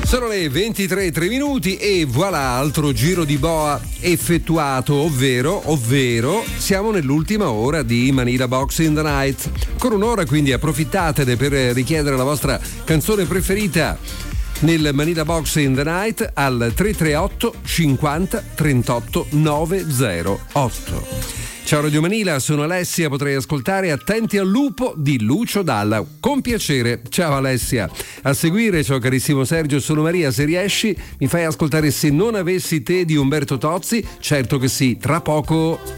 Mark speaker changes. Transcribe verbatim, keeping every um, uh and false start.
Speaker 1: Sono le ventitré e tre minuti e voilà, altro giro di boa effettuato, ovvero, ovvero siamo nell'ultima ora di Manila Box in the Night. Con un'ora, quindi approfittatene per richiedere la vostra canzone preferita nel Manila Box in the Night al tre tre otto cinquanta trentotto novecentotto. Ciao Radio Manila, sono Alessia, potrei ascoltare Attenti al lupo di Lucio Dalla. Con piacere, ciao Alessia. A seguire, ciao carissimo Sergio, sono Maria, se riesci mi fai ascoltare Se non avessi te di Umberto Tozzi? Certo che sì, tra poco.